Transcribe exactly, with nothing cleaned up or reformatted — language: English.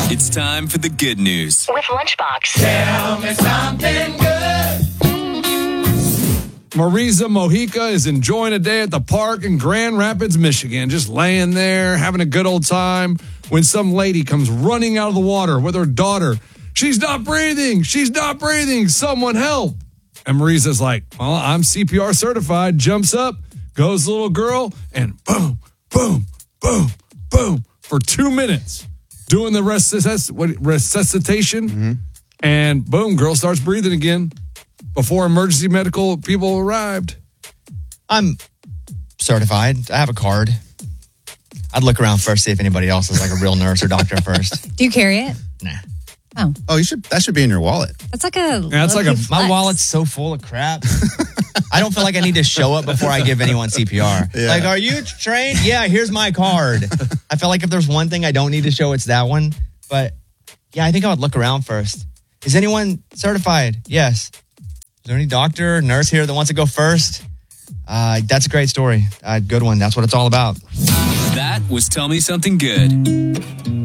It's time for the good news with Lunchbox. Tell me something good. Marisa Mojica is enjoying a day at the park in Grand Rapids, Michigan, just laying there, having a good old time, when some lady comes running out of the water with her daughter. She's not breathing. She's not breathing. Someone help. And Marisa's like, well, I'm C P R certified, jumps up, goes the little girl, and boom, boom, boom, boom, for two minutes, doing the resusc- what, resuscitation, mm-hmm. and boom, girl starts breathing again before emergency medical people arrived. I'm certified. I have a card. I'd look around first, see if anybody else is like a real nurse or doctor first. Do you carry it? Nah. Oh. Oh, you should. That should be in your wallet. That's like a. Yeah, that's like a. Flex. My wallet's so full of crap. I don't feel like I need to show up before I give anyone C P R. Yeah. Like, are you trained? Yeah, here's my card. I feel like if there's one thing I don't need to show, it's that one. But yeah, I think I would look around first. Is anyone certified? Yes. Is there any doctor, nurse here that wants to go first? Uh, that's a great story. Uh, good one. That's what it's all about. That was Tell Me Something Good.